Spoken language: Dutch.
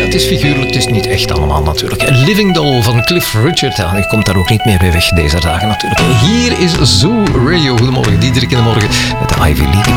het is figuurlijk, het is niet echt allemaal natuurlijk. Living Doll van Cliff Richard, ja, die komt daar ook niet meer bij weg deze dagen natuurlijk. Hier is Zoo Radio. Goedemorgen, Diederik in de morgen met de Ivy League.